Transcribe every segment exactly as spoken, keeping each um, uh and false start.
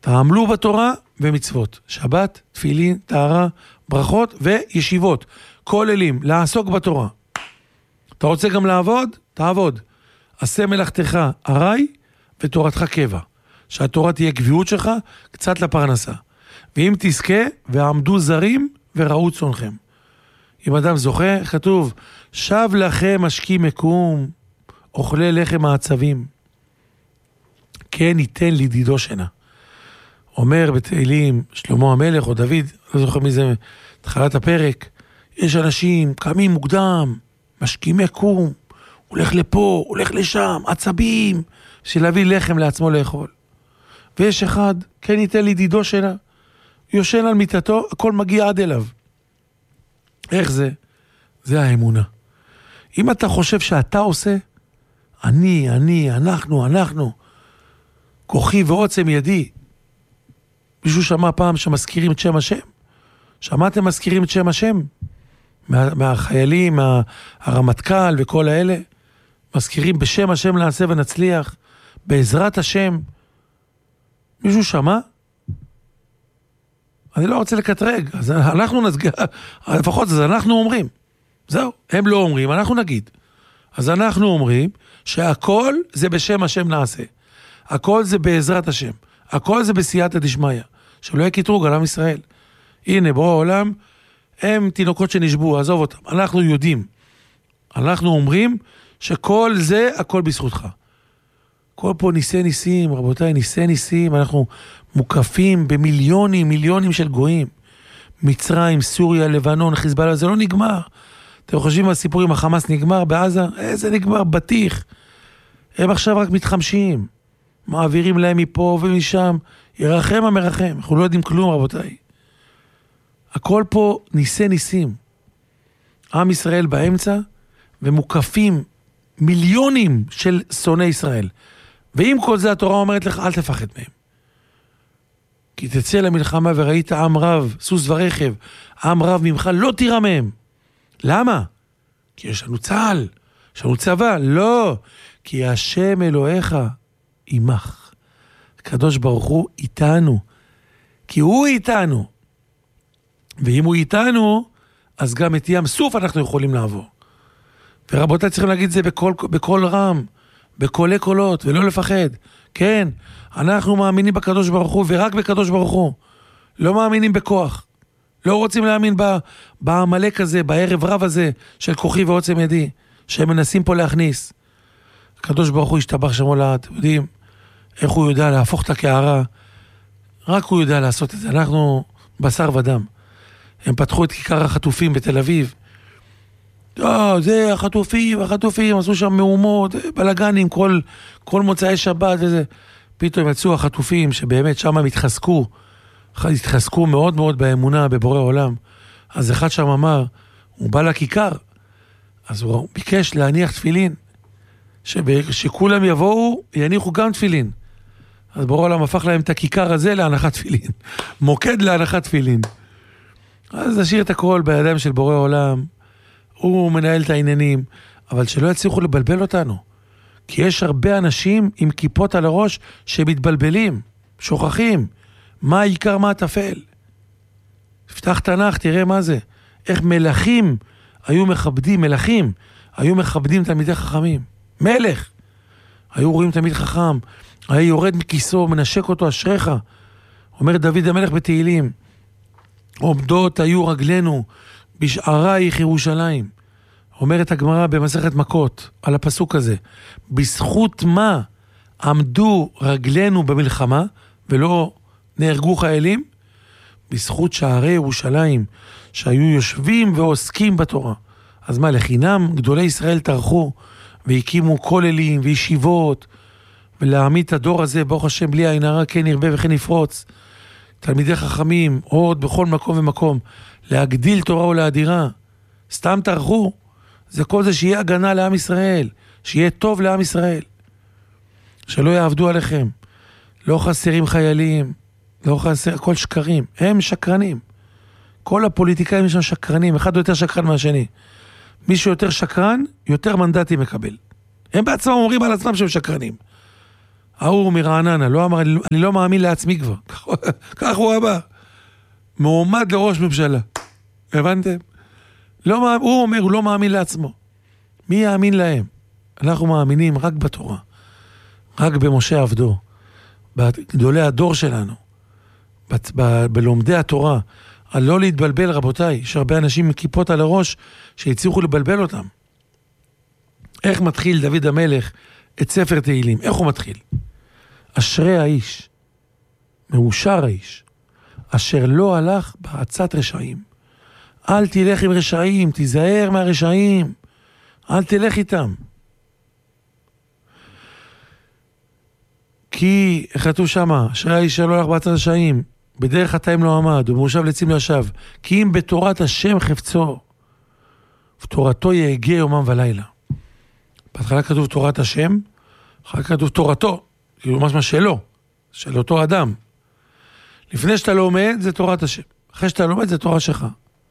תעמלו בתורה ומצוות. שבת, תפילין, טהרה, ברכות וישיבות. כוללים, לעסוק בתורה. אתה רוצה גם לעבוד? תעבוד. עשה מלאכתך ארעי ותורתך קבע. שהתורה תהיה קביעות שלך, קצת לפרנסה. ואם תזכה, ועמדו זרים וראו צונכם. אם אדם זוכה, כתוב, שב לכם משקי מקום, אוכלי לחם העצבים. כן ייתן לידידו שינה. אומר בתהילים, שלמה המלך או דוד, לא זוכר מי זה, תחילת הפרק, יש אנשים, קמים מוקדם, משקים מקום, הולך לפה, הולך לשם, עצבים, של להביא לחם לעצמו לאכול. ויש אחד, כן ייתן לידידו שינה, יושן על מיטתו, הכל מגיע עד אליו. איך זה? זה האמונה. אם אתה חושב שאתה עושה, אני, אני, אנחנו, אנחנו, כוחי ועוצם ידי, מישהו שמע פעם שמזכירים את שם השם? שמעתם מזכירים את שם השם? מה, מהחיילים, מה, הרמטכ"ל וכל האלה, מזכירים בשם השם נעשה ונצליח, בעזרת השם. מישהו שמע? אני לא רוצה לקטרג, אז אנחנו נזגע, לפחות אז אנחנו אומרים. זהו, הם לא אומרים, אנחנו נגיד. אז אנחנו אומרים שהכל זה בשם השם נעשה. הכל זה בעזרת השם. הכל זה בסייעתא דשמיא. שלא יהיה קטרוג על עם ישראל. הנה, בורא העולם, הם תינוקות שנשבו, עזוב אותם. אנחנו יודעים. אנחנו אומרים שכל זה, הכל בזכותך. כל פה ניסי ניסים, רבותיי, ניסי ניסים, אנחנו מוקפים במיליונים, מיליונים של גויים. מצרים, סוריה, לבנון, חיזבאללה, זה לא נגמר. אתם חושבים על סיפורים, החמאס נגמר בעזה? איזה נגמר? בטיח. הם עכשיו רק מתחמשים. מעבירים להם מפה ומשם. ירחם המרחם. אנחנו לא יודעים כלום, רבותיי. הכל פה ניסי ניסים. עם ישראל באמצע, ומוקפים מיליונים של שונאי ישראל. ועם כל זה התורה אומרת לך, אל תפחד מהם. כי תצא למלחמה וראית עם רב, סוס ורכב, עם רב ממך, לא תירא מהם. למה? כי יש לנו צהל, יש לנו צבא. לא, כי השם אלוהיך עמך. הקדוש ברוך הוא איתנו. כי הוא איתנו. ואם הוא איתנו, אז גם את ים סוף אנחנו יכולים לעבור. ורבותיי צריכים להגיד את זה בכל, בכל רם, בקולי קולות, ולא לפחד. כן, אנחנו מאמינים בקדוש ברוך הוא, ורק בקדוש ברוך הוא. לא מאמינים בכוח. לא רוצים להאמין בעמלק הזה, בערב רב הזה, של כוחי ועוצם ידי, שהם מנסים פה להכניס. הקדוש ברוך הוא השתבח שמו לעד. אתם יודעים איך הוא יודע להפוך את הקערה? רק הוא יודע לעשות את זה. אנחנו בשר ודם. הם פתחו את כיכר החטופים בתל אביב. אה, זה החטופים, החטופים, עשו שם מהומות, בלגנים, כל, כל מוצאי שבת וזה. פתאום יצאו החטופים שבאמת שם הם התחזקו, התחזקו מאוד מאוד באמונה, בבורא עולם. אז אחד שם אמר, הוא בא לכיכר, אז הוא ביקש להניח תפילין, שב, שכולם יבואו, יניחו גם תפילין. אז בורא עולם הפך להם את הכיכר הזה להנחת תפילין. מוקד להנחת תפילין. אז נשאיר את הכל בידיים של בורא עולם, הוא מנהל את העניינים, אבל שלא יצליחו לבלבל אותנו. כי יש הרבה אנשים עם כיפות על הראש שמתבלבלים, שוכחים. מה העיקר, מה התפל? פתח תנ"ך, תראה מה זה. איך מלכים היו מכבדים, מלכים היו מכבדים תלמידי חכמים. מלך. היו רואים תלמיד חכם, היה יורד מכיסו, מנשק אותו, אשריך. אומר דוד המלך בתהילים, עומדות היו רגלינו בשערייך ירושלים. אומרת הגמרא במסכת מכות על הפסוק הזה, בזכות מה עמדו רגלינו במלחמה ולא נהרגו חיילים? בזכות שערי ירושלים שהיו יושבים ועוסקים בתורה. אז מה, לחינם גדולי ישראל טרחו והקימו כוללים וישיבות, ולהעמיד את הדור הזה ברוך השם בלי עין הרע כן ירבה וכן יפרוץ. תלמידי חכמים עוד בכל מקום ומקום, להגדיל תורה ולהדירה. סתם טרחו. זה כל זה שיהיה הגנה לעם ישראל, שיהיה טוב לעם ישראל, שלא יעבדו עליכם. לא חסרים חיילים, לא חסר, הכל שקרים. הם שקרנים. כל הפוליטיקאים יש שם שקרנים, אחד יותר שקרן מהשני. מי שיותר שקרן, יותר מנדטים מקבל. הם בעצמם אומרים על עצמם שהם שקרנים. ההוא מרעננה, לא אמר, אני לא מאמין לעצמי כבר. כך הוא אמר. מועמד לראש ממשלה. הבנתם? לא, הוא אומר, הוא לא מאמין לעצמו. מי יאמין להם? אנחנו מאמינים רק בתורה. רק במשה עבדו. בגדולי הדור שלנו. ב- ב- בלומדי התורה. על לא להתבלבל, רבותיי. יש הרבה אנשים עם כיפות על הראש שהצליחו לבלבל אותם. איך מתחיל דוד המלך את ספר תהילים? איך הוא מתחיל? אשרי האיש, מאושר האיש, אשר לא הלך בעצת רשעים. אל תלך עם רשעים, תיזהר מהרשעים, אל תלך איתם. כי, איך כתוב שמה, אשרי האיש אשר לא הלך בעצת רשעים, בדרך חטאים לא עמד, ובמושב לצים לא ישב, כי אם בתורת השם חפצו, ותורתו יהגה יומם ולילה. בהתחלה כתוב תורת השם, אחר כך כתוב תורתו, כאילו משמע שלו, של אותו אדם. לפני שאתה לומד זה תורת השם, אחרי שאתה לומד זה תורה שלך.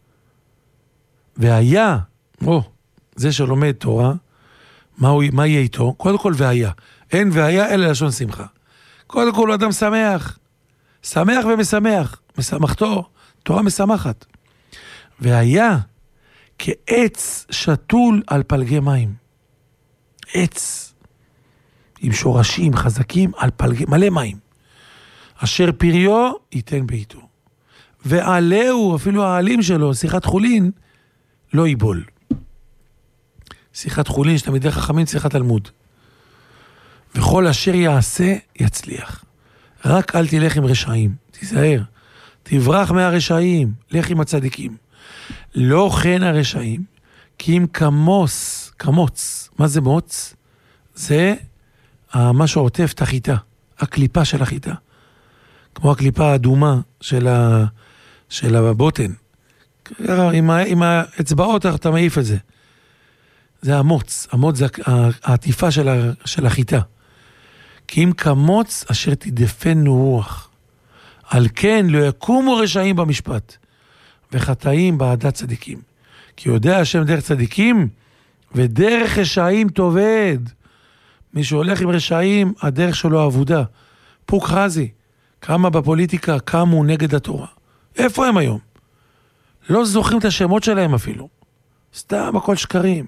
והיה, או, זה שלומד תורה, מה, הוא, מה יהיה איתו? קודם כל והיה. אין והיה אלא לשון שמחה. קודם כל הוא אדם שמח, שמח ומשמח, משמחתו, תורה משמחת. והיה כעץ שתול על פלגי מים. עץ עם שורשים חזקים על פלגי, מלא מים. אשר פריו ייתן בעיתו. ועלהו, אפילו העלים שלו, שיחת חולין, לא ייבול. שיחת חולין, שתלמידי חכמים, שיחת תלמוד. וכל אשר יעשה, יצליח. רק אל תלך עם רשעים, תיזהר. תברח מהרשעים, לך עם הצדיקים. לא כן הרשעים, כי אם כמוס, כמוץ, מה זה מוץ? זה מה שעוטף את החיטה, הקליפה של החיטה. כמו הקליפה האדומה של, ה, של הבוטן. עם, ה, עם האצבעות אתה מעיף את זה. זה המוץ, המוץ זה העטיפה של, ה, של החיטה. כי אם כמוץ אשר תדפנו רוח. על כן לא יקומו רשעים במשפט, וחטאים בעדת צדיקים. כי יודע השם דרך צדיקים, ודרך רשעים תאבד. מי שהולך עם רשעים, הדרך שלו עבודה. פוק חזי, כמה בפוליטיקה קמו נגד התורה. איפה הם היום? לא זוכרים את השמות שלהם אפילו. סתם הכל שקרים.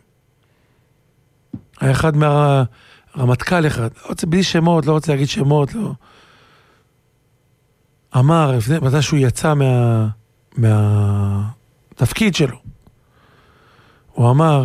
האחד מהרמטכ"ל אחד, לא רוצה בלי שמות, לא רוצה להגיד שמות, לא. אמר, מתי שהוא יצא מה, מהתפקיד שלו, הוא אמר,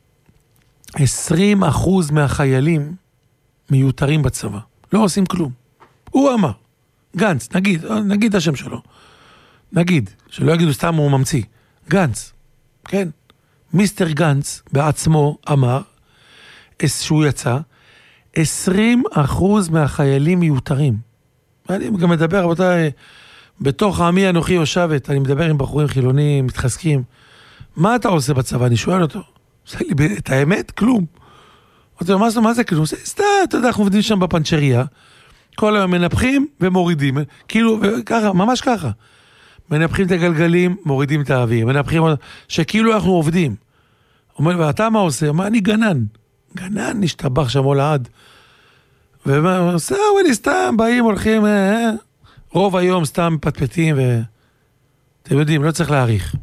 עשרים אחוז מהחיילים מיותרים בצבא. לא עושים כלום. הוא אמר, גנץ, נגיד, נגיד את השם שלו. נגיד, שלא יגידו סתם הוא ממציא. גנץ, כן? מיסטר גנץ בעצמו אמר, שהוא יצא, עשרים אחוז מהחיילים מיותרים. אני גם מדבר, רבותיי, בתוך עמי אנוכי יושבת, אני מדבר עם בחורים חילונים, מתחזקים. מה אתה עושה בצבא? אני שואל אותו. את האמת? כלום. מה זה, מה זה כלום? זה סתם, אתה יודע, אנחנו עובדים שם בפנצ'ריה, כל היום מנפחים ומורידים, כאילו, ככה, ממש ככה. מנפחים את הגלגלים, מורידים את האוויר, מנפחים, שכאילו אנחנו עובדים. אומר, ואתה מה עושה? מה, אני גנן. גנן נשתבח שם עול העד. ומה, עושה, וואלי, סתם, באים, הולכים, אה, רוב היום סתם פטפטים, ואתם יודעים, לא צריך להעריך.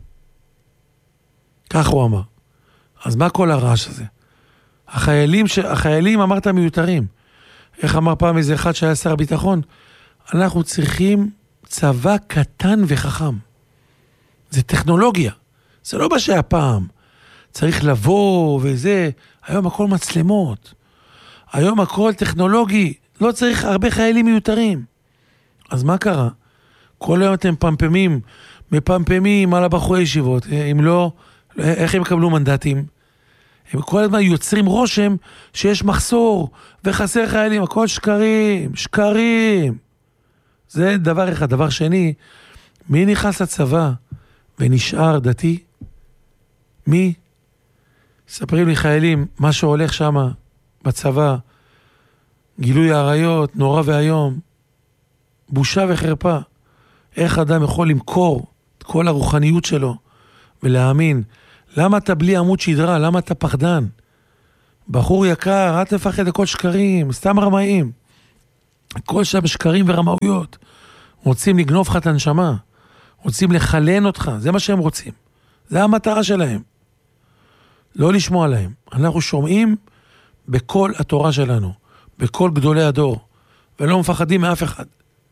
כך הוא אמר. אז מה כל הרעש הזה? החיילים, ש... החיילים אמרת מיותרים. איך אמר פעם איזה אחד שהיה שר הביטחון? אנחנו צריכים צבא קטן וחכם. זה טכנולוגיה. זה לא מה שהיה פעם. צריך לבוא וזה. היום הכל מצלמות. היום הכל טכנולוגי. לא צריך הרבה חיילים מיותרים. אז מה קרה? כל היום אתם פמפמים, מפמפמים על הבחורי ישיבות. אם לא, איך הם יקבלו מנדטים? הם כל הזמן יוצרים רושם שיש מחסור וחסר חיילים. הכל שקרים, שקרים. זה דבר אחד. דבר שני, מי נכנס לצבא ונשאר דתי? מי? ספרים לי חיילים, מה שהולך שם בצבא, גילוי העריות, נורא והיום, בושה וחרפה. איך אדם יכול למכור את כל הרוחניות שלו ולהאמין? למה אתה בלי עמוד שדרה? למה אתה פחדן? בחור יקר, אל תפחד לכל שקרים, סתם רמאים. כל שם שקרים ורמאויות. רוצים לגנוב לך את הנשמה. רוצים לחלן אותך. זה מה שהם רוצים. זה המטרה שלהם. לא לשמוע להם. אנחנו שומעים בכל התורה שלנו. בכל גדולי הדור. ולא מפחדים מאף אחד.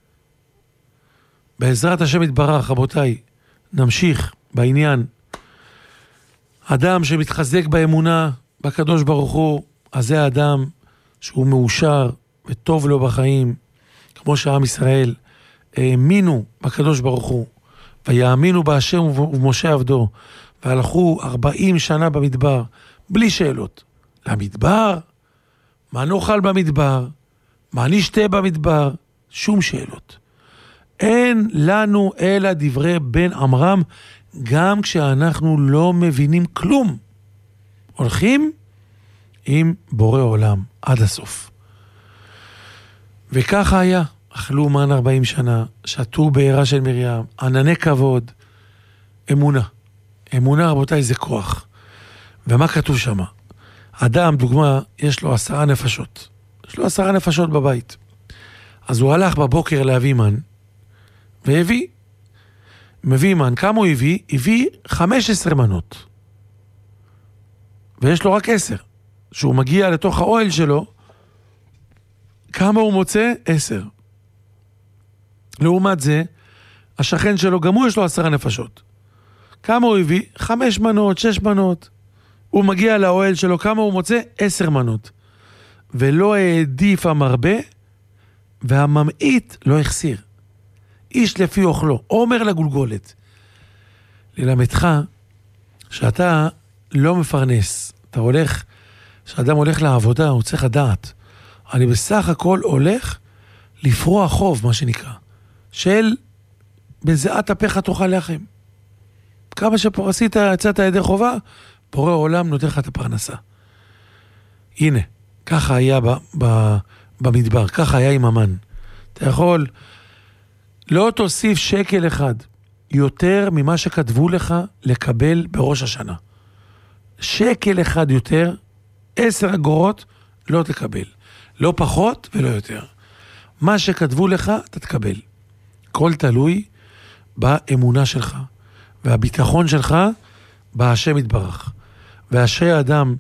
בעזרת השם יתברך, רבותיי, נמשיך בעניין. אדם שמתחזק באמונה בקדוש ברוך הוא, אז זה האדם שהוא מאושר וטוב לו בחיים, כמו שעם ישראל האמינו בקדוש ברוך הוא, ויאמינו בהשם ובמשה עבדו, והלכו ארבעים שנה במדבר, בלי שאלות. למדבר? מה נאכל במדבר? מה נשתה במדבר? שום שאלות. אין לנו אלא דברי בן עמרם, גם כשאנחנו לא מבינים כלום. הולכים עם בורא עולם עד הסוף. וככה היה. אכלו מן ארבעים שנה, שתו בעירה של מרים, ענני כבוד, אמונה. אמונה, רבותיי, זה כוח. ומה כתוב שם? אדם, דוגמה, יש לו עשרה נפשות. יש לו עשרה נפשות בבית. אז הוא הלך בבוקר להביא מן, והביא. מביא מן. כמה הוא הביא? הביא חמש עשרה מנות. ויש לו רק עשר. כשהוא מגיע לתוך האוהל שלו, כמה הוא מוצא? עשר. לעומת זה, השכן שלו, גם הוא יש לו עשרה נפשות. כמה הוא הביא? חמש מנות, שש מנות. הוא מגיע לאוהל שלו, כמה הוא מוצא? עשר מנות. ולא העדיף המרבה, והממעיט לא החסיר. איש לפי אוכלו, אומר לגולגולת. ללמדך, שאתה לא מפרנס. אתה הולך, כשאדם הולך לעבודה, הוא צריך לדעת. אני בסך הכל הולך לפרוע חוב, מה שנקרא. של בזיעת אפיך תאכל לחם. כמה שפרסית, יצאת ידי חובה, בורא עולם נותן לך את הפרנסה. הנה, ככה היה ב, ב, במדבר, ככה היה עם המן. אתה יכול, לא תוסיף שקל אחד, יותר ממה שכתבו לך לקבל בראש השנה. שקל אחד יותר, עשר אגורות, לא תקבל. לא פחות ולא יותר. מה שכתבו לך, אתה תקבל. כל תלוי באמונה שלך, והביטחון שלך בהשם יתברך. ואשרי האדם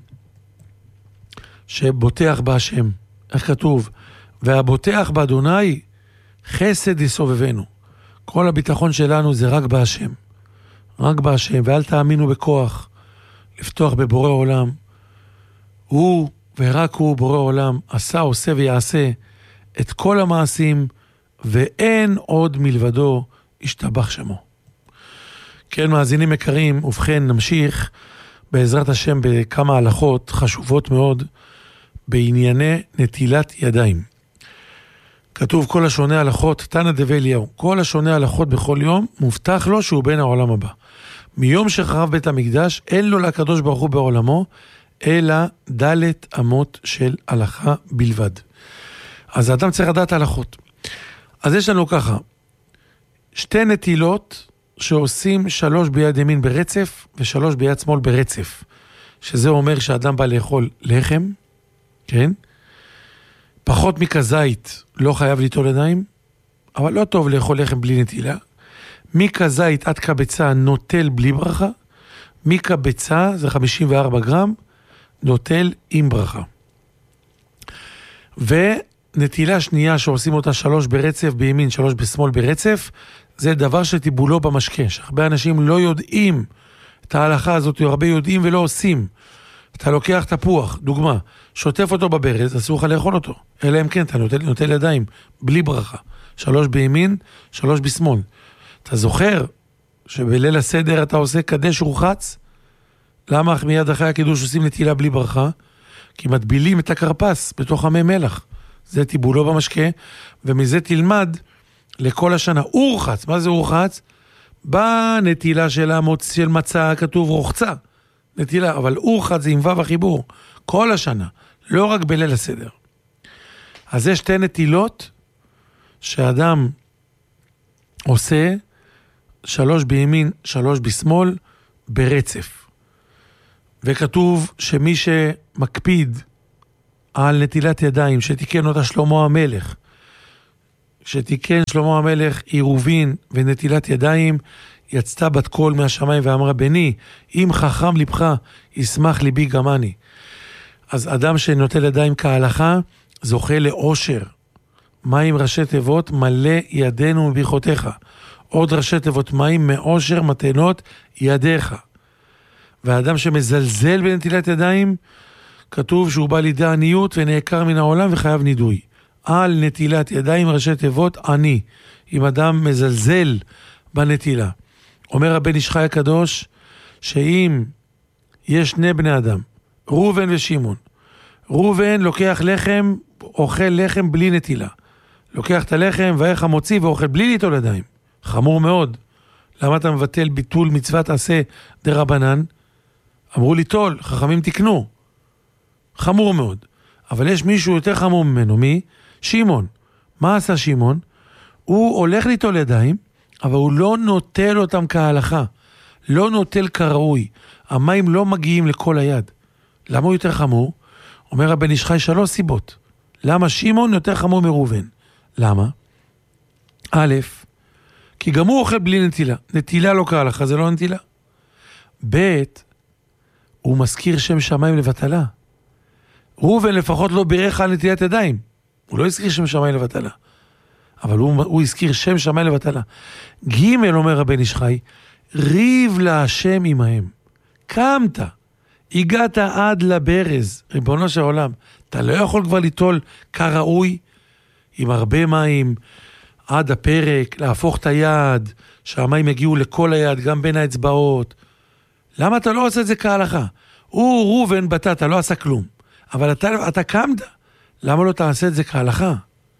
שבוטח בהשם, איך כתוב? והבוטח באדוני חסד יסובבנו. כל הביטחון שלנו זה רק בהשם. רק בהשם, ואל תאמינו בכוח. לפתוח בבורא עולם. הוא ורק הוא בורא עולם עשה, עושה ויעשה את כל המעשים, ואין עוד מלבדו ישתבח שמו. כן, מאזינים יקרים, ובכן נמשיך בעזרת השם בכמה הלכות חשובות מאוד בענייני נטילת ידיים. כתוב כל השונה הלכות, תנא דבי אליהו, כל השונה הלכות בכל יום, מובטח לו שהוא בן העולם הבא. מיום שחרב בית המקדש, אין לו לקדוש ברוך הוא בעולמו, אלא דלת אמות של הלכה בלבד. אז האדם צריך לדעת הלכות. אז יש לנו ככה, שתי נטילות שעושים שלוש ביד ימין ברצף, ושלוש ביד שמאל ברצף. שזה אומר שהאדם בא לאכול לחם, כן? פחות מכזית לא חייב ליטול ידיים, אבל לא טוב לאכול לחם בלי נטילה. מכזית עד קבצה נוטל בלי ברכה, מקבצה זה חמישים וארבע גרם, נוטל עם ברכה. ונטילה שנייה שעושים אותה שלוש ברצף בימין, שלוש בשמאל ברצף, זה דבר שטיבולו במשקה. הרבה אנשים לא יודעים את ההלכה הזאת, הרבה יודעים ולא עושים. אתה לוקח תפוח, דוגמה, שוטף אותו בברז, אסור לך לאכול אותו. אלא אם כן, אתה נוטל, נוטל ידיים, בלי ברכה. שלוש בימין, שלוש בשמאל. אתה זוכר שבליל הסדר אתה עושה קדש ורחץ? למה מיד אחרי הקידוש עושים נטילה בלי ברכה? כי מטבילים את הקרפס בתוך המי מלח. זה טיבולו במשקה, ומזה תלמד לכל השנה. אורחץ, מה זה אורחץ? בנטילה של המוצ... של מצה כתוב רוחצה. נטילה, אבל אורחץ זה עם וו החיבור. כל השנה, לא רק בליל הסדר. אז יש שתי נטילות שאדם עושה, שלוש בימין, שלוש בשמאל, ברצף. וכתוב שמי שמקפיד על נטילת ידיים, שתיקן אותה שלמה המלך, שתיקן שלמה המלך עירובין ונטילת ידיים, יצתה בת קול מהשמיים ואמרה, בני, אם חכם לבך, ישמח ליבי גם אני. אז אדם שנוטל ידיים כהלכה, זוכה לאושר. מים ראשי תיבות, מלא ידינו מברכותיך. עוד ראשי תיבות מים, מאושר מתנות ידיך. והאדם שמזלזל בנטילת ידיים, כתוב שהוא בא לידי עניות ונעקר מן העולם וחייב נידוי. על נטילת ידיים ראשי תיבות עני, אם אדם מזלזל בנטילה. אומר הבן איש חי הקדוש, שאם יש שני בני אדם, ראובן ושמעון, ראובן לוקח לחם, אוכל לחם בלי נטילה. לוקח את הלחם ואיך המוציא ואוכל בלי ליטול ידיים. חמור מאוד. למה אתה מבטל ביטול מצוות עשה דרבנן? אמרו ליטול, חכמים תקנו. חמור מאוד. אבל יש מישהו יותר חמור ממנו, מי? שמעון. מה עשה שמעון? הוא הולך ליטול ידיים, אבל הוא לא נוטל אותם כהלכה. לא נוטל כראוי. המים לא מגיעים לכל היד. למה הוא יותר חמור? אומר הבן איש חי שלוש סיבות. למה שמעון יותר חמור מראובן? למה? א', כי גם הוא אוכל בלי נטילה. נטילה לא כהלכה, זה לא נטילה. ב', הוא מזכיר שם שמיים לבטלה. ראובן לפחות לא בירך על נטילת ידיים. הוא לא הזכיר שם שמיים לבטלה. אבל הוא, הוא הזכיר שם שמיים לבטלה. ג' אומר הבן איש חי, ריב להשם עמהם. קמת, הגעת עד לברז, ריבונו של עולם. אתה לא יכול כבר ליטול כראוי, עם הרבה מים, עד הפרק, להפוך את היד, שהמים יגיעו לכל היד, גם בין האצבעות. למה אתה לא עושה את זה כהלכה? הוא ראובן בטאת, לא עשה כלום. אבל אתה, אתה קמת, למה לא תעשה את זה כהלכה?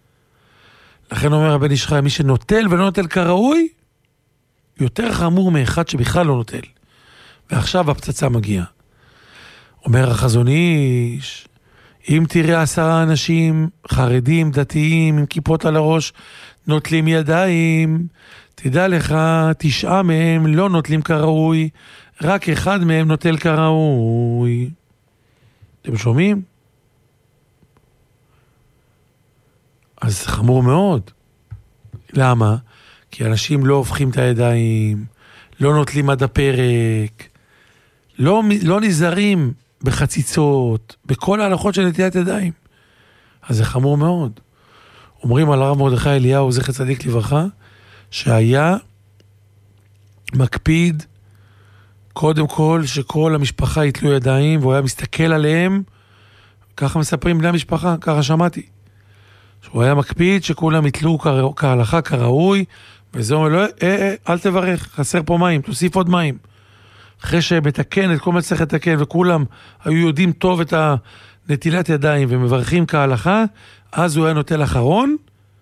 לכן אומר הבן איש חי, מי שנוטל ולא נוטל כראוי, יותר חמור מאחד שבכלל לא נוטל. ועכשיו הפצצה מגיעה. אומר החזון איש, אם תראה עשרה אנשים חרדים, דתיים, עם כיפות על הראש, נוטלים ידיים, תדע לך, תשעה מהם לא נוטלים כראוי, רק אחד מהם נוטל כראוי. אתם שומעים? אז חמור מאוד. למה? כי אנשים לא הופכים את הידיים, לא נוטלים עד הפרק, לא, לא נזהרים בחציצות, בכל ההלכות של נטילת ידיים. אז זה חמור מאוד. אומרים על הרב מרדכי אליהו, זכר צדיק לברכה, שהיה מקפיד קודם כל שכל המשפחה יתלו ידיים, והוא היה מסתכל עליהם, ככה מספרים בני המשפחה, ככה שמעתי. שהוא היה מקפיד שכולם יתלו כהלכה, כראוי, וזה אומר, לא, אה, אה, אל תברך, חסר פה מים, תוסיף עוד מים. אחרי שמתקן את כל מה שצריך לתקן, וכולם היו יודעים טוב את הנטילת ידיים, ומברכים כהלכה, אז הוא היה נוטל אחרון,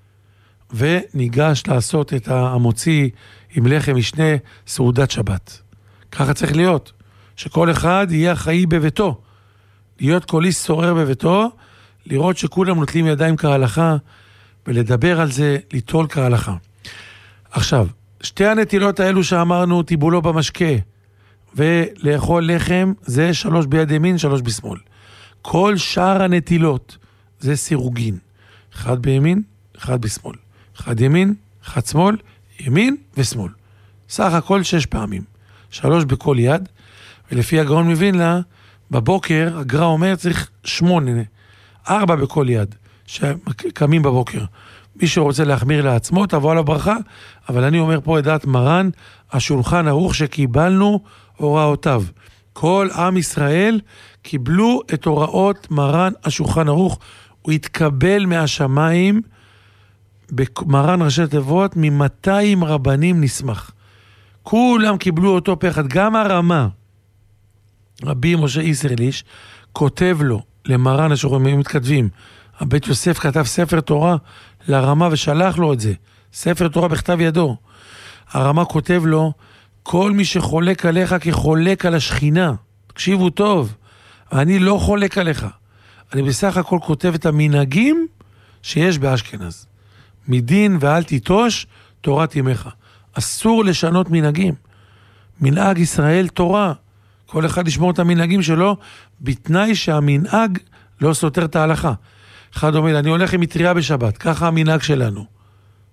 וניגש לעשות את המוציא עם לחם משנה, סעודת שבת. ככה צריך להיות, שכל אחד יהיה אחראי בביתו, להיות כל איש שורר בביתו, לראות שכולם נוטלים ידיים כהלכה, ולדבר על זה, ליטול כהלכה. עכשיו, שתי הנטילות האלו שאמרנו, טיבולו במשקה, ולאכול לחם, זה שלוש ביד ימין, שלוש בשמאל. כל שאר הנטילות, זה סירוגין. אחד בימין, אחד בשמאל. אחד ימין, אחד שמאל, ימין ושמאל. סך הכל שש פעמים. שלוש בכל יד, ולפי הגאון מווילנה, בבוקר, הגר"א אומר, צריך שמונה, ארבע בכל יד, שקמים בבוקר. מי שרוצה להחמיר לעצמו, תבוא על הברכה, אבל אני אומר פה את דעת מרן, השולחן ערוך שקיבלנו הוראותיו. כל עם ישראל קיבלו את הוראות מרן השולחן ערוך, הוא התקבל מהשמיים, במרן ראשי תיבות, ממאתיים רבנים נשמח. כולם קיבלו אותו פה אחד, גם הרמה, רבי משה איסרליש, כותב לו, למרן השולחן, הם מתכתבים, הבית יוסף כתב ספר תורה לרמה ושלח לו את זה, ספר תורה בכתב ידו. הרמה כותב לו, כל מי שחולק עליך כחולק על השכינה, תקשיבו טוב, אני לא חולק עליך, אני בסך הכל כותב את המנהגים שיש באשכנז. מדין ואל תיטוש תורת ימיך. אסור לשנות מנהגים. מנהג ישראל תורה. כל אחד ישמור את המנהגים שלו, בתנאי שהמנהג לא סותר את ההלכה. אחד אומר, אני הולך עם מטריה בשבת, ככה המנהג שלנו.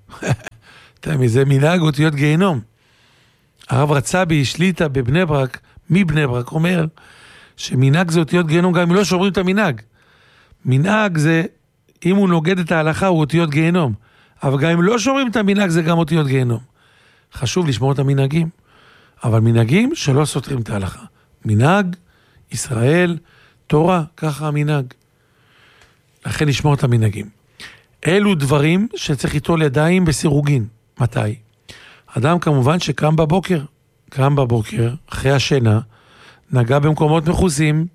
זה מנהג אותיות גיהנום. הרב רצבי שליטה בבני ברק, מבני ברק, אומר שמנהג זה אותיות גיהנום, גם אם לא שומרים את המנהג. מנהג זה, אם הוא נוגד את ההלכה, הוא אותיות גיהנום. אבל גם אם לא שומרים את המנהג, זה גם אותיות גיהנום. חשוב לשמור את המנהגים, אבל מנהגים שלא סותרים את ההלכה. מנהג, ישראל, תורה, ככה המנהג. לכן לשמור את המנהגים. אלו דברים שצריך ליטול ידיים בסירוגין. מתי? אדם כמובן שקם בבוקר, קם בבוקר, אחרי השינה, נגע במקומות מחוסים,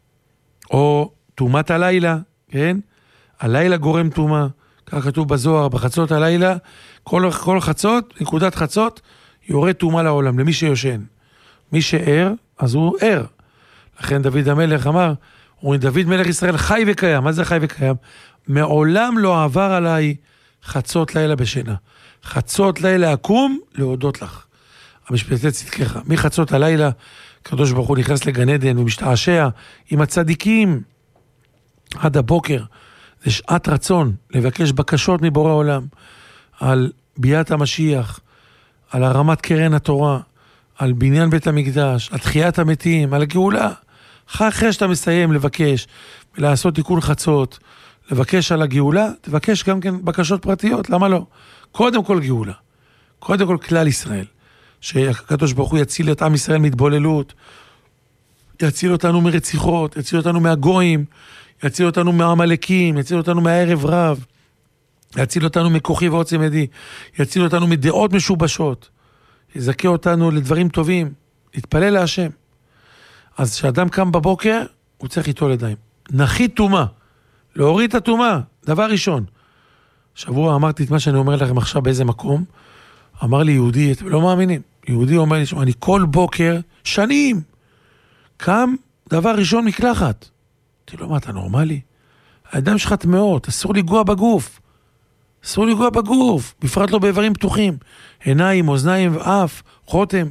או תומת הלילה, כן? הלילה גורם תומה, כך כתוב בזוהר, בחצות הלילה, כל, כל חצות, נקודת חצות, יורד תומה לעולם, למי שיושן. מי שער, אז הוא ער. לכן דוד המלך אמר, הוא דוד מלך ישראל חי וקיים. מה זה חי וקיים? מעולם לא עבר עליי חצות לילה בשינה. חצות לילה אקום להודות לך. המשפטי צדקך. מחצות הלילה, הקדוש ברוך הוא נכנס לגן עדן ומשתעשע עם הצדיקים עד הבוקר. זה שעת רצון לבקש בקשות מבורא עולם על ביאת המשיח, על הרמת קרן התורה, על בניין בית המקדש, על תחיית המתים, על הגאולה. אחרי שאתה מסיים לבקש ולעשות תיקון חצות, לבקש על הגאולה, תבקש גם כן בקשות פרטיות, למה לא? קודם כל גאולה, קודם כל כלל ישראל, שהקדוש ברוך הוא יציל את עם ישראל מתבוללות, יציל אותנו מרציחות, יציל אותנו מהגויים, יציל אותנו מהעמלקים, יציל אותנו מהערב רב, יציל אותנו מכוחי ועוצם ידי, יציל אותנו מדעות משובשות, יזכה אותנו לדברים טובים, להתפלל להשם. אז כשאדם קם בבוקר, הוא צריך ליטול ידיים. נחית תומה, להוריד את התומה, דבר ראשון. שבוע אמרתי את מה שאני אומר לכם עכשיו באיזה מקום, אמר לי יהודי, אתם לא מאמינים, יהודי אומר לי, אני כל בוקר, שנים, קם דבר ראשון מקלחת. אמרתי לו, מה, אתה נורמלי? הידיים שלך טמאות, אסור לגוע בגוף. אסור לגוע בגוף, בפרט לא באיברים פתוחים. עיניים, אוזניים, אף, חותם.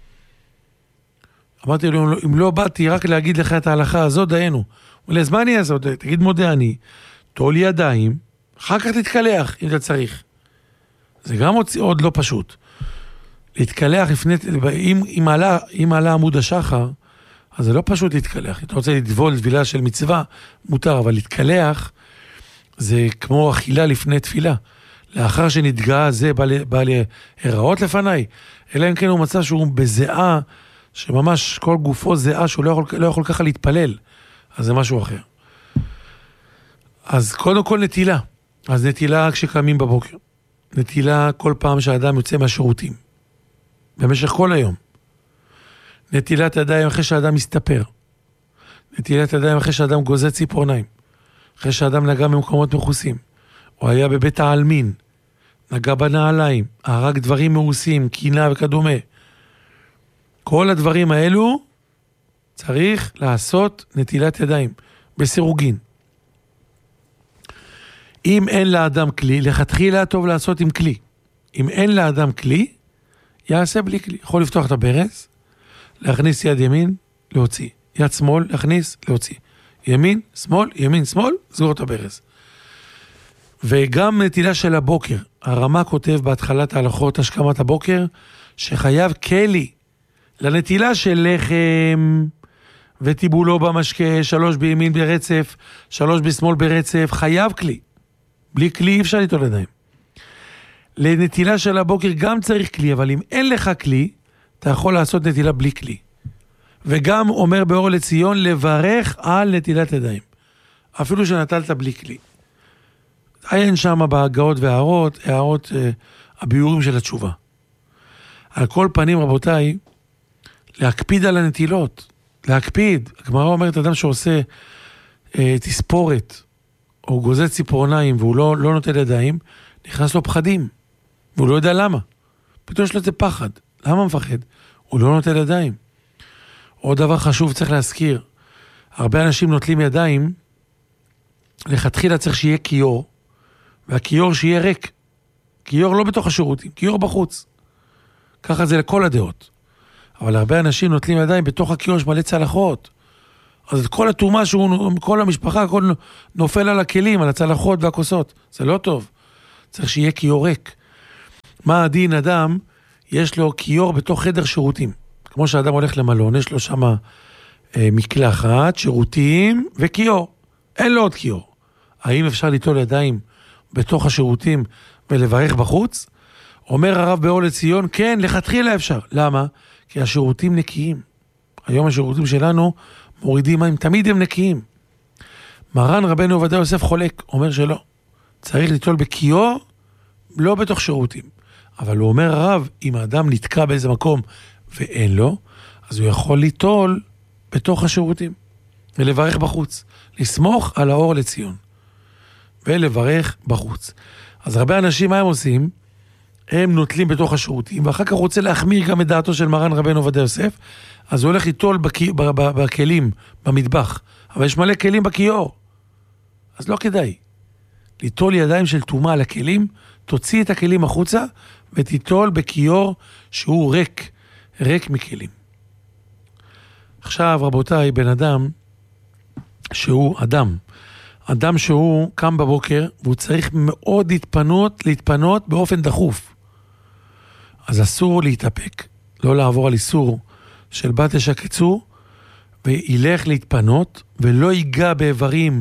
אמרתי לו, אם לא באתי רק להגיד לך את ההלכה הזאת, דיינו. הוא אומר, אז מה אני אעשה? תגיד מודה אני, תול ידיים, אחר כך תתקלח אם אתה צריך. זה גם עוד, עוד לא פשוט. להתקלח לפני, אם, אם, עלה, אם עלה עמוד השחר, אז זה לא פשוט להתקלח. אתה רוצה לדבול תבילה של מצווה, מותר, אבל להתקלח, זה כמו אכילה לפני תפילה. לאחר שנתגע זה בא, בא להיראות לפניי, אלא אם כן הוא מצא שהוא בזיעה, שממש כל גופו זיעה, שהוא לא יכול, לא יכול ככה להתפלל. אז זה משהו אחר. אז קודם כל נטילה. אז נטילה כשקמים בבוקר. נטילה כל פעם שהאדם יוצא מהשירותים. במשך כל היום. נטילת ידיים אחרי שהאדם מסתפר. נטילת ידיים אחרי שהאדם גוזת ציפורניים. אחרי שהאדם נגע במקומות מחוסים. הוא היה בבית העלמין. נגע בנעליים. הרג דברים מאוסים, קינה וכדומה. כל הדברים האלו צריך לעשות נטילת ידיים. בסירוגין. אם אין לאדם כלי, לכתחילה טוב לעשות עם כלי. אם אין לאדם כלי, יעשה בלי כלי. יכול לפתוח את הברז, להכניס יד ימין, להוציא. יד שמאל, להכניס, להוציא. ימין, שמאל, ימין, שמאל, סגור את הברז. וגם נטילה של הבוקר. הרמה כותב בהתחלת ההלכות השכמת הבוקר, שחייב כלי לנטילה של לחם וטיבולו במשקה, שלוש בימין ברצף, שלוש בשמאל ברצף, חייב כלי. בלי כלי אי אפשר ליטול ידיים. לנטילה של הבוקר גם צריך כלי, אבל אם אין לך כלי, אתה יכול לעשות נטילה בלי כלי. וגם אומר באור לציון, לברך על נטילת ידיים. אפילו שנטלת בלי כלי. אין שם בהגאות והערות, הערות, אה, הביורים של התשובה. על כל פנים, רבותיי, להקפיד על הנטילות. להקפיד. הגמרא אומרת, אדם שעושה אה, תספורת, או גוזת ציפורניים, והוא לא, לא נוטל ידיים, נכנס לו פחדים. והוא לא יודע למה. פתאום יש לו זה פחד. למה מפחד? הוא לא נוטל ידיים. עוד דבר חשוב צריך להזכיר. הרבה אנשים נוטלים ידיים, לכתחילה צריך שיהיה כיור, והכיור שיהיה ריק. כיור לא בתוך השירותים, כיור בחוץ. ככה זה לכל הדעות. אבל הרבה אנשים נוטלים ידיים בתוך הכיור שמלא צלחות. אז את כל התאומה שהוא, כל המשפחה, הכל נופל על הכלים, על הצלחות והכוסות. זה לא טוב. צריך שיהיה כיור ריק. מה הדין אדם, יש לו כיור בתוך חדר שירותים. כמו שאדם הולך למלון, יש לו שם אה, מקלחת, שירותים וכיור. אין לו עוד כיור. האם אפשר ליטול ידיים בתוך השירותים ולברך בחוץ? אומר הרב באור לציון, כן, לכתחילה אפשר. למה? כי השירותים נקיים. היום השירותים שלנו מורידים מים, תמיד הם נקיים. מרן רבנו עובדיה יוסף חולק, אומר שלא. צריך ליטול בכיור, לא בתוך שירותים. אבל הוא אומר הרב, אם האדם נתקע באיזה מקום ואין לו, אז הוא יכול ליטול בתוך השירותים. ולברך בחוץ. לסמוך על האור לציון. ולברך בחוץ. אז הרבה אנשים, מה הם עושים? הם נוטלים בתוך השירותים, ואחר כך רוצה להחמיר גם את דעתו של מרן רבנו עובדיה יוסף, אז הוא הולך ליטול בכ... בכלים, במטבח. אבל יש מלא כלים בכיור. אז לא כדאי. ליטול ידיים של תומה על הכלים, תוציא את הכלים החוצה, ותיטול בכיור שהוא ריק, ריק מכלים. עכשיו, רבותיי, בן אדם שהוא אדם, אדם שהוא קם בבוקר, והוא צריך מאוד להתפנות, להתפנות באופן דחוף. אז אסור להתאפק, לא לעבור על איסור של בת ישקצו, וילך להתפנות, ולא ייגע באיברים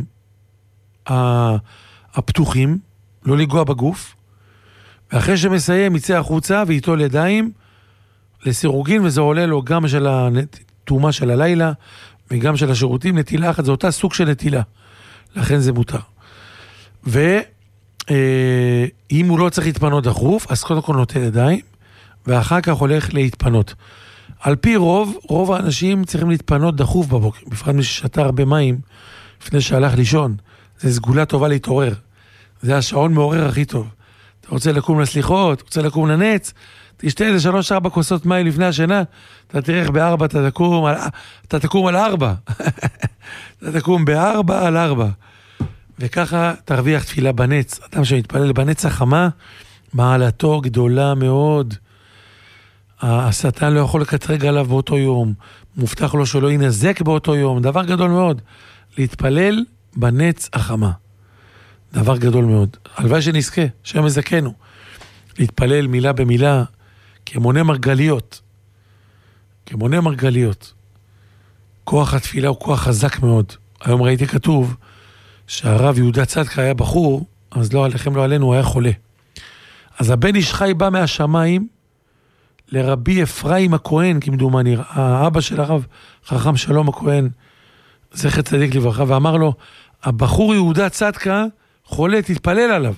הפתוחים, לא לגוע בגוף, ואחרי שמסיים יצא החוצה ויטול ידיים לסירוגין, וזה עולה לו גם של התאומה של הלילה, וגם של השירותים, נטילה אחת, זה אותה סוג של נטילה. לכן זה מותר. ואם הוא לא צריך להתפנות דחוף, אז קודם כל נוטל ידיים, ואחר כך הולך להתפנות. על פי רוב, רוב האנשים צריכים להתפנות דחוף בבוקר, בפרט מי ששתה הרבה מים, לפני שהלך לישון. זה סגולה טובה להתעורר. זה השעון מעורר הכי טוב. אתה רוצה לקום לסליחות, רוצה לקום לנץ, תשתה איזה שלוש ארבע כוסות מים לפני השינה, אתה תראה איך בארבע אתה תקום על, אתה תקום על ארבע. אתה תקום בארבע על ארבע. וככה תרוויח תפילה בנץ. אדם שמתפלל בנץ החמה, מעלתו גדולה מאוד. השטן לא יכול לקטרג עליו באותו יום. מובטח לו שלא ינזק באותו יום. דבר גדול מאוד. להתפלל בנץ החמה. דבר גדול מאוד. הלוואי שנזכה, שם יזכנו. להתפלל מילה במילה, כמונה מרגליות. כמונה מרגליות. כוח התפילה הוא כוח חזק מאוד. היום ראיתי כתוב שהרב יהודה צדקה היה בחור, אז לא עליכם לא עלינו, הוא היה חולה. אז הבן איש חי בא מהשמיים לרבי אפרים הכהן, כמדומני, האבא של הרב חכם שלום הכהן, זכר צדיק לברכה, ואמר לו, הבחור יהודה צדקה חולה, תתפלל עליו.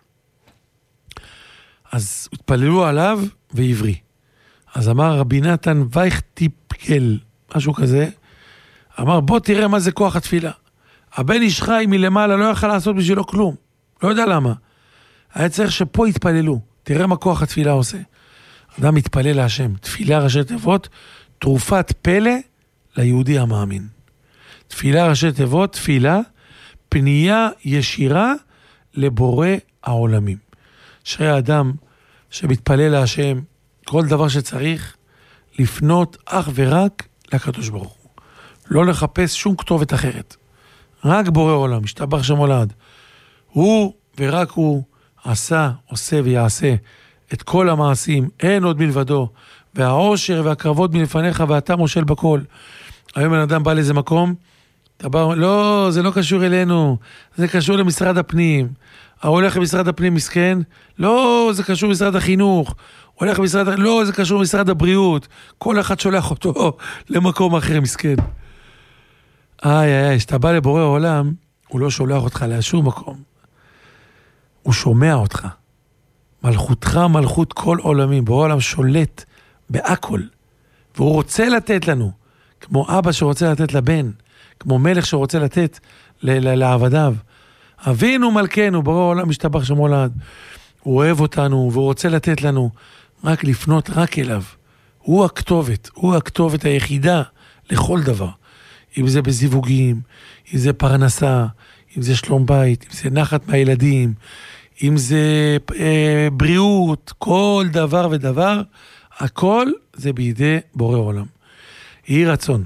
אז התפללו עליו ועברי. אז אמר רבי נתן וייך טיפקל, משהו כזה, אמר בוא תראה מה זה כוח התפילה. הבן איש חי מלמעלה לא יכל לעשות בשבילו כלום. לא יודע למה. היה צריך שפה יתפללו. תראה מה כוח התפילה עושה. אדם מתפלל להשם. תפילה ראשי תיבות, תרופת פלא ליהודי המאמין. תפילה ראשי תיבות, תפילה, פנייה ישירה לבורא העולמים. שרי האדם שמתפלל להשם, כל דבר שצריך, לפנות אך ורק לקדוש ברוך הוא. לא לחפש שום כתובת אחרת. רק בורא עולם, משתבח שמו לעד. הוא ורק הוא עשה, עושה ויעשה את כל המעשים, אין עוד מלבדו, והעושר והקרבות מלפניך, ואתה מושל בכל. היום בן אדם בא לאיזה מקום, אתה בא, לא, זה לא קשור אלינו, זה קשור למשרד הפנים. הוא הולך למשרד הפנים מסכן, לא, זה קשור למשרד החינוך. הוא הולך למשרד, לא, זה קשור למשרד הבריאות. כל אחד שולח אותו למקום אחר מסכן. איי, איי, איי, שאתה בא לבורא העולם, הוא לא שולח אותך לשום מקום. הוא שומע אותך. מלכותך מלכות כל עולמים. בורא העולם שולט בהכל. והוא רוצה לתת לנו, כמו אבא שרוצה לתת לבן, כמו מלך שרוצה לתת לעבדיו. אבינו מלכנו, בורא העולם משתבח שמו לעד. הוא אוהב אותנו, והוא רוצה לתת לנו, רק לפנות רק אליו. הוא הכתובת, הוא הכתובת היחידה לכל דבר. אם זה בזיווגים, אם זה פרנסה, אם זה שלום בית, אם זה נחת מהילדים, אם זה אה, בריאות, כל דבר ודבר, הכל זה בידי בורא עולם. יהי רצון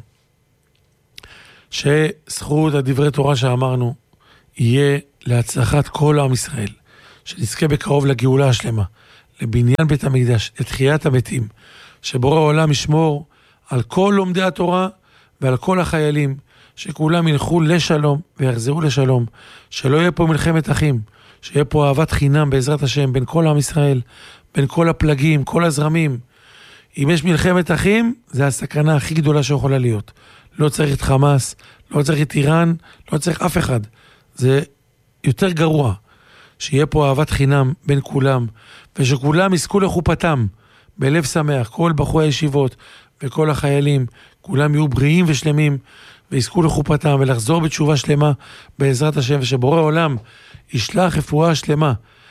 שזכות הדברי תורה שאמרנו יהיה להצלחת כל עם ישראל, שנזכה בקרוב לגאולה השלמה, לבניין בית המקדש, לתחיית המתים, שבורא העולם ישמור על כל לומדי התורה ועל כל החיילים, שכולם ילכו לשלום ויחזרו לשלום, שלא יהיה פה מלחמת אחים, שיהיה פה אהבת חינם בעזרת השם בין כל עם ישראל, בין כל הפלגים, כל הזרמים. אם יש מלחמת אחים, זה הסכנה הכי גדולה שיכולה להיות. לא צריך את חמאס, לא צריך את איראן, לא צריך אף אחד. זה יותר גרוע, שיהיה פה אהבת חינם בין כולם, ושכולם יזכו לחופתם, בלב שמח, כל בחורי הישיבות וכל החיילים, כולם יהיו בריאים ושלמים, ויזכו לחופתם ולחזור בתשובה שלמה בעזרת השם, ושבורא עולם ישלח רפואה שלמה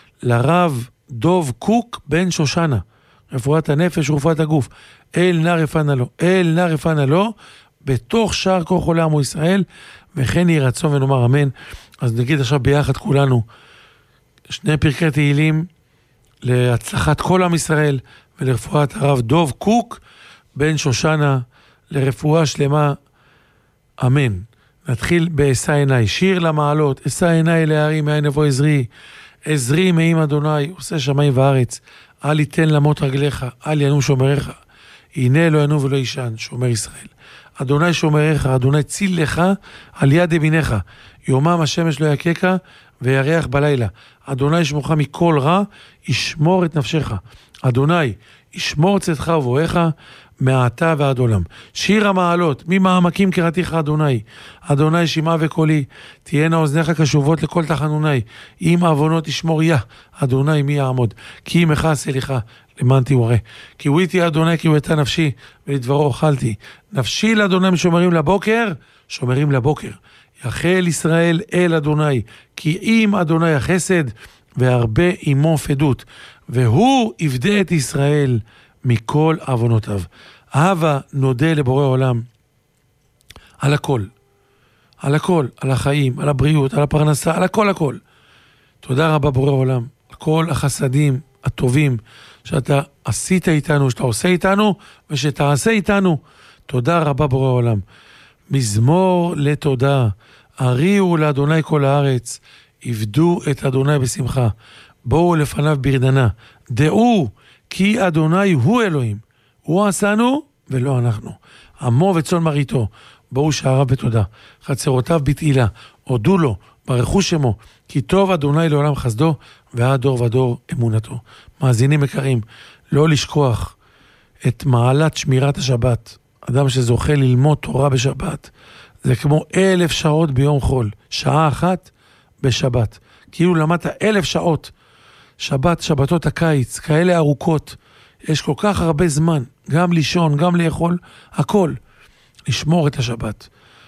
לרב דוב קוק בן שושנה, רפואת הנפש ורפואת הגוף, אל נא רפאנה לו, אל נא רפאנה לו, בתוך שער כל חולי עמו ישראל, וכן יהי רצון ונאמר אמן. אז נגיד עכשיו ביחד כולנו, שני פרקי תהילים, להצלחת כל עם ישראל, ולרפואת הרב דוב קוק בן שושנה, לרפואה שלמה, אמן. נתחיל באשא עיניי, שיר למעלות, אשא עיניי להרים, מאין יבוא עזרי, עזרי מעם אדוני, עושה שמיים וארץ, אל יתן למות רגליך, אל ינום שומריך, הנה לא ינום ולא ישן, שומר ישראל. אדוני שומריך, אדוני ציל לך על יד ימיניך, יומם השמש לא יקקה וירח בלילה. אדוני ישמורך מכל רע, ישמור את נפשך. אדוני ישמור צאתך ובואך מעתה ועד עולם. שיר המעלות, ממעמקים קראתיך אדוני, אדוני שמעה וקולי, תהיינה אוזניך קשובות לכל תחנוני, אם עוונות תשמור יה, אדוני מי יעמוד, כי עמך סליחה, למען תיורא. כי הוא איתי אדוני, כי הוא הייתה נפשי, ולדברו אוכלתי. נפשי לאדוני משומרים לבוקר, שומרים לבוקר. יחל ישראל אל אדוני, כי אם אדוני החסד, והרבה עמו פדות, והוא יפדה את ישראל מכל עוונותיו. אהבה נודה לבורא עולם על הכל, על הכל, על החיים, על הבריאות, על הפרנסה, על הכל הכל. תודה רבה בורא עולם, על כל החסדים הטובים שאתה עשית איתנו, שאתה עושה איתנו ושתעשה איתנו. תודה רבה בורא עולם. מזמור לתודה, הריעו לאדוני כל הארץ, עבדו את אדוני בשמחה, בואו לפניו ברדנה, דעו כי אדוני הוא אלוהים, הוא עשנו ולא אנחנו, עמו וצאן מרעיתו, בואו שעריו בתודה, חצרותיו בתהילה, הודו לו, ברכו שמו, כי טוב אדוני לעולם חסדו, ועד דור ודור אמונתו. מאזינים יקרים, לא לשכוח את מעלת שמירת השבת. אדם שזוכה ללמוד תורה בשבת, זה כמו אלף שעות ביום חול, שעה אחת בשבת. כאילו למדת אלף שעות. שבת, שבתות הקיץ, כאלה ארוכות. יש כל כך הרבה זמן, גם לישון, גם לאכול, הכל. לשמור את השבת,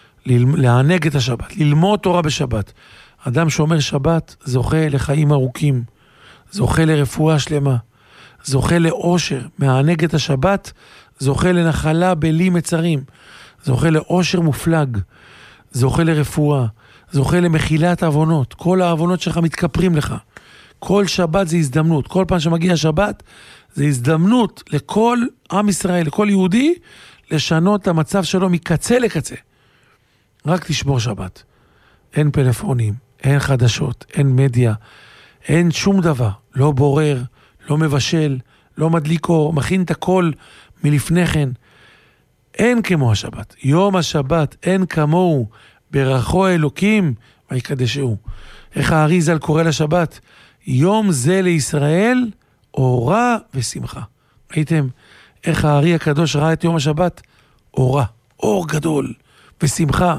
לענג את השבת, ללמוד תורה בשבת. אדם שאומר שבת זוכה לחיים ארוכים, זוכה לרפואה שלמה, זוכה לאושר, מענג את השבת, זוכה לנחלה בלי מצרים, זוכה לאושר מופלג, זוכה לרפואה, זוכה למחילת עוונות, כל העוונות שלך מתכפרים לך. כל שבת זה הזדמנות, כל פעם שמגיע שבת זה הזדמנות לכל עם ישראל, לכל יהודי, לשנות את המצב שלו מקצה לקצה. רק תשמור שבת. אין פלאפונים, אין חדשות, אין מדיה, אין שום דבר. לא בורר, לא מבשל, לא מדליק אור, מכין את הכל מלפני כן. אין כמו השבת. יום השבת אין כמוהו, ברכו אלוקים ויקדשהו. איך הארי ז"ל קורא לשבת? יום זה לישראל אורה ושמחה. ראיתם איך הארי הקדוש ראה את יום השבת? אורה, אור גדול ושמחה.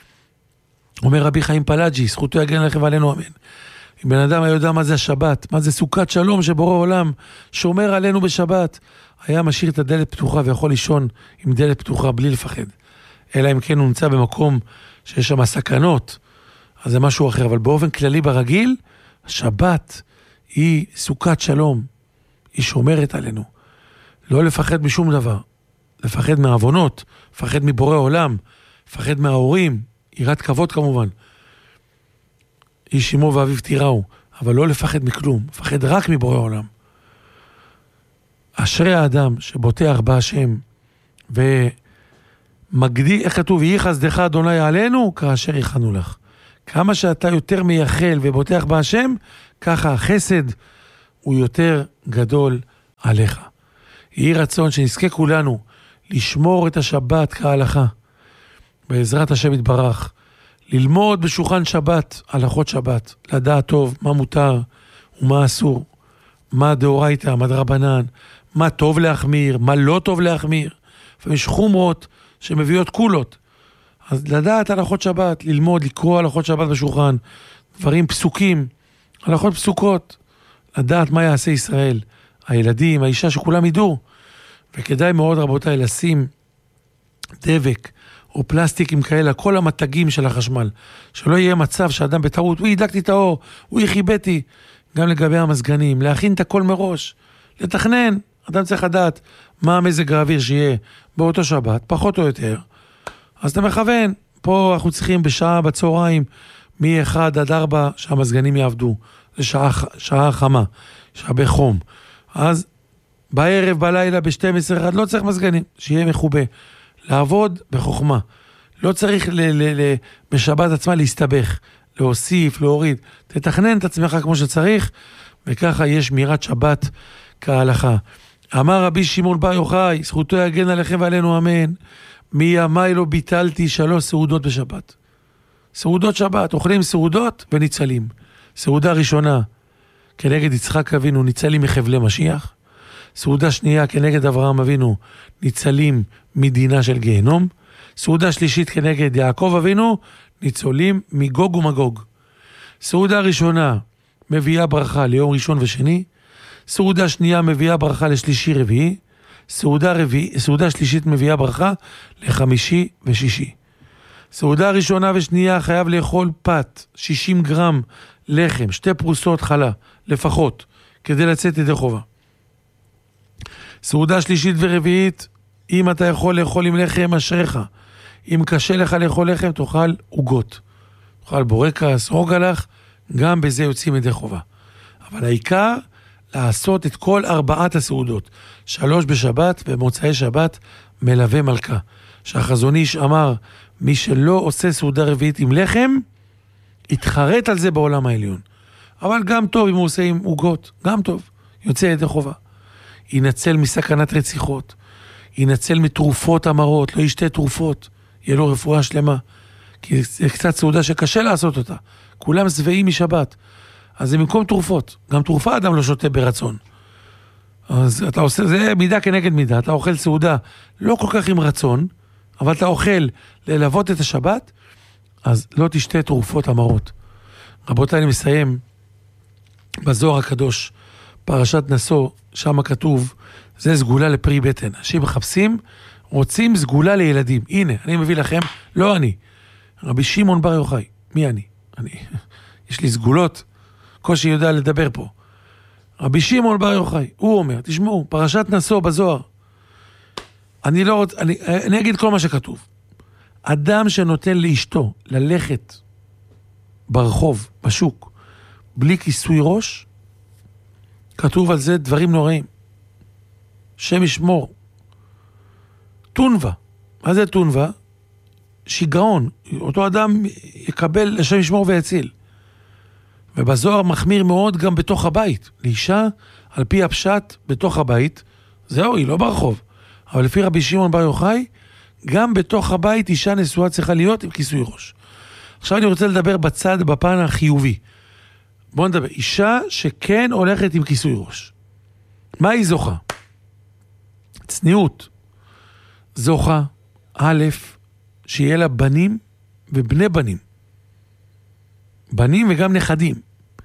אומר רבי חיים פלאג'י, זכותו יגן עליכם ועלינו אמן. אם בן אדם היה יודע מה זה השבת, מה זה סוכת שלום שבורא עולם שומר עלינו בשבת, היה משאיר את הדלת פתוחה ויכול לישון עם דלת פתוחה בלי לפחד. אלא אם כן הוא נמצא במקום שיש שם סכנות, אז זה משהו אחר. אבל באופן כללי ברגיל, השבת היא סוכת שלום, היא שומרת עלינו. לא לפחד משום דבר, לפחד מהעוונות, לפחד מבורא עולם, לפחד מההורים, יראת כבוד כמובן. איש אמו ואביו תיראו, אבל לא לפחד מכלום, לפחד רק מבורא עולם. אשרי האדם שבוטח בהשם ומגדיל, איך כתוב, יהי חסדך אדוני עלינו כאשר יכנו לך. כמה שאתה יותר מייחל ובוטח בהשם, ככה החסד הוא יותר גדול עליך. יהי רצון שנזכה כולנו לשמור את השבת כהלכה, בעזרת השם יתברך, ללמוד בשולחן שבת, הלכות שבת, לדעת טוב מה מותר ומה אסור, מה דאורייתא, מה דרבנן, מה טוב להחמיר, מה לא טוב להחמיר, ויש חומרות שמביאות קולות. אז לדעת הלכות שבת, ללמוד, לקרוא הלכות שבת בשולחן, דברים פסוקים, הלכות פסוקות, לדעת מה יעשה ישראל, הילדים, האישה, שכולם ידעו. וכדאי מאוד רבותיי לשים דבק או פלסטיקים כאלה, כל המתגים של החשמל, שלא יהיה מצב שאדם בטעות, הוא ידלקתי את האור, הוא יחיבתי, גם לגבי המזגנים, להכין את הכל מראש, לתכנן, אדם צריך לדעת מה המזג האוויר שיהיה באותו שבת, פחות או יותר, אז אתה מכוון, פה אנחנו צריכים בשעה בצהריים, מ-אחד עד ארבע שהמזגנים יעבדו, זה שעה, שעה חמה, שעה בחום, אז בערב, בלילה, ב-שתים עשרה אחד, לא צריך מזגנים, שיהיה מחובה, לעבוד בחוכמה, לא צריך ל- ל- ל- בשבת עצמה להסתבך, להוסיף, להוריד, תתכנן את עצמך כמו שצריך, וככה יש שמירת שבת כהלכה. אמר רבי שמעון בר יוחאי, זכותו יגן עליכם ועלינו אמן, מימי לא ביטלתי שלוש סעודות בשבת. סעודות שבת, אוכלים סעודות וניצלים. סעודה ראשונה, כנגד יצחק אבינו, ניצלים מחבלי משיח. סעודה שנייה, כנגד אברהם אבינו, ניצלים מדינה של גיהנום. סעודה שלישית, כנגד יעקב אבינו, ניצולים מגוג ומגוג. סעודה ראשונה, מביאה ברכה ליום ראשון ושני. סעודה שנייה, מביאה ברכה לשלישי רביעי. סעודה, רביעי, סעודה שלישית, מביאה ברכה לחמישי ושישי. סעודה ראשונה ושנייה, חייב לאכול פת, שישים גרם לחם, שתי פרוסות חלה, לפחות, כדי לצאת ידי חובה. סעודה שלישית ורביעית, אם אתה יכול לאכול עם לחם, אשריך. אם קשה לך לאכול לחם, תאכל עוגות. תאכל בורקס, רוגלח, גם בזה יוצאים ידי חובה. אבל העיקר, לעשות את כל ארבעת הסעודות. שלוש בשבת ומוצאי שבת, מלווה מלכה. שהחזון איש אמר, מי שלא עושה סעודה רביעית עם לחם, יתחרט על זה בעולם העליון. אבל גם טוב אם הוא עושה עם עוגות, גם טוב, יוצא ידי חובה. ינצל מסכנת רציחות, ינצל מתרופות אמרות, לא ישתה תרופות, יהיה לו רפואה שלמה, כי זה קצת סעודה שקשה לעשות אותה, כולם שבעים משבת, אז זה במקום תרופות, גם תרופה אדם לא שותה ברצון, אז אתה עושה, זה מידה כנגד מידה, אתה אוכל סעודה לא כל כך עם רצון, אבל אתה אוכל ללוות את השבת, אז לא תשתה תרופות אמרות. רבותיי, אני מסיים בזוהר הקדוש, פרשת נשוא, שם כתוב, זה סגולה לפרי בטן. אנשים מחפשים, רוצים סגולה לילדים. הנה, אני מביא לכם, לא אני, רבי שמעון בר יוחאי. מי אני? אני, יש לי סגולות, קושי יודע לדבר פה. רבי שמעון בר יוחאי, הוא אומר, תשמעו, פרשת נשוא בזוהר, אני לא רוצה, אני, אני אגיד כל מה שכתוב. אדם שנותן לאשתו ללכת ברחוב, בשוק, בלי כיסוי ראש, כתוב על זה דברים נוראים. שם ישמור. תונבה. מה זה תונבה? שיגעון. אותו אדם יקבל לשם ישמור ויציל. ובזוהר מחמיר מאוד גם בתוך הבית. לאישה, על פי הפשט, בתוך הבית, זהו, היא לא ברחוב. אבל לפי רבי שמעון בר יוחאי, גם בתוך הבית אישה נשואה צריכה להיות עם כיסוי ראש. עכשיו אני רוצה לדבר בצד, בפן החיובי. בואו נדבר. אישה שכן הולכת עם כיסוי ראש. מה היא זוכה? צניעות. זוכה, א', שיהיה לה בנים ובני בנים. בנים וגם נכדים.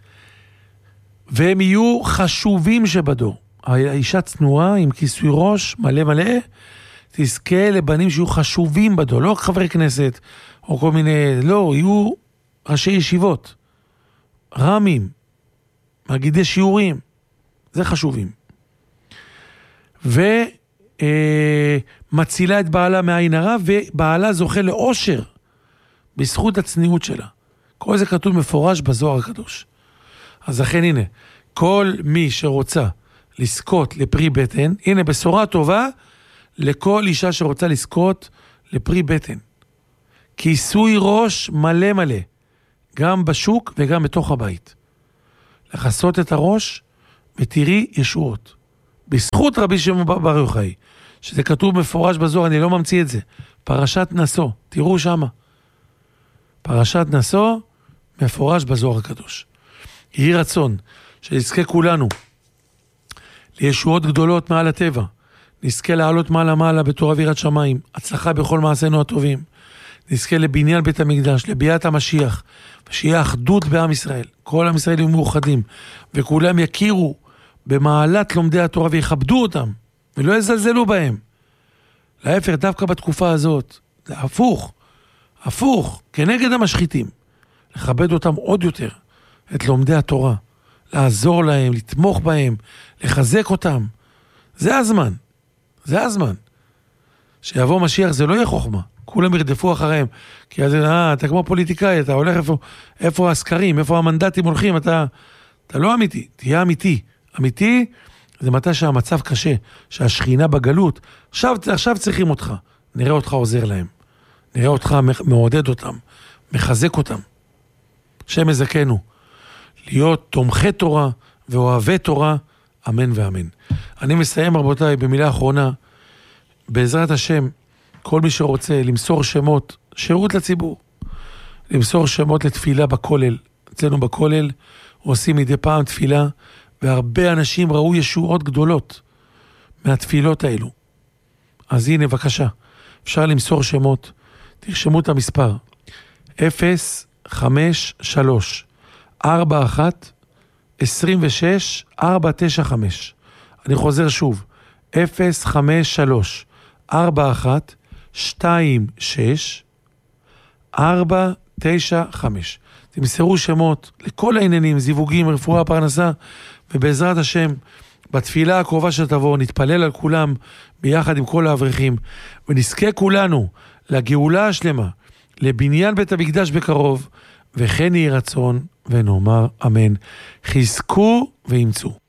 והם יהיו חשובים שבדור. האישה צנועה עם כיסוי ראש מלא מלא, תזכה לבנים שיהיו חשובים בדור. לא חברי כנסת או כל מיני, לא, יהיו ראשי ישיבות. רמים, מגידי שיעורים, זה חשובים. ומצילה את בעלה מעין הרע, ובעלה זוכה לאושר בזכות הצניעות שלה. כל זה כתוב מפורש בזוהר הקדוש. אז לכן הנה, כל מי שרוצה לזכות לפרי בטן, הנה בשורה טובה לכל אישה שרוצה לזכות לפרי בטן. כיסוי ראש מלא מלא. גם בשוק וגם בתוך הבית. לחסות את הראש ותראי ישועות. בזכות רבי שמעון בר יוחאי, שזה כתוב מפורש בזוהר, אני לא ממציא את זה. פרשת נשוא, תראו שמה. פרשת נשוא, מפורש בזוהר הקדוש. יהי רצון שנזכה כולנו לישועות גדולות מעל הטבע, נזכה לעלות מעלה מעלה בתורה ויראת שמיים, הצלחה בכל מעשינו הטובים, נזכה לבניין בית המקדש, לביאת המשיח, ושיהיה אחדות בעם ישראל, כל עם ישראל יהיו מאוחדים, וכולם יכירו במעלת לומדי התורה ויכבדו אותם, ולא יזלזלו בהם. להפך, דווקא בתקופה הזאת, זה הפוך, הפוך, כנגד המשחיתים, לכבד אותם עוד יותר, את לומדי התורה, לעזור להם, לתמוך בהם, לחזק אותם. זה הזמן, זה הזמן. שיבוא משיח זה לא יהיה חוכמה, כולם ירדפו אחריהם, כי אז, אה, אתה כמו פוליטיקאי, אתה הולך איפה, איפה הסקרים, איפה המנדטים הולכים, אתה, אתה לא אמיתי, תהיה אמיתי. אמיתי זה מתי שהמצב קשה, שהשכינה בגלות, עכשיו, עכשיו צריכים אותך, נראה אותך עוזר להם, נראה אותך מעודד אותם, מחזק אותם. שם מזכנו, להיות תומכי תורה ואוהבי תורה, אמן ואמן. אני מסיים רבותיי במילה אחרונה, בעזרת השם, כל מי שרוצה למסור שמות, שירות לציבור, למסור שמות לתפילה בכולל, אצלנו בכולל, עושים מדי פעם תפילה, והרבה אנשים ראו ישועות גדולות מהתפילות האלו. אז הנה בבקשה, אפשר למסור שמות, תרשמו את המספר, אפס חמש שלוש ארבע אחת עשרים ושש ארבע תשע חמש. אני חוזר שוב, אפס חמש שלוש ארבע אחת שתיים שש ארבע תשע חמש. תמסרו שמות לכל העניינים, זיווגים, רפואה, פרנסה, ובעזרת השם, בתפילה הקרובה שתבוא, נתפלל על כולם ביחד עם כל האברכים, ונזכה כולנו לגאולה השלמה, לבניין בית המקדש בקרוב, וכן יהי רצון ונאמר אמן. חזקו ואמצו.